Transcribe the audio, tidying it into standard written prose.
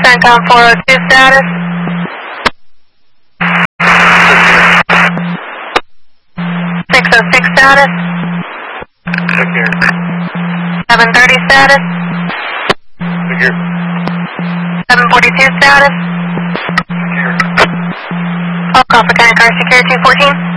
CENTCOM 402 status. 606 status. 730 status. 742 status. Call for Tank Car Security 214.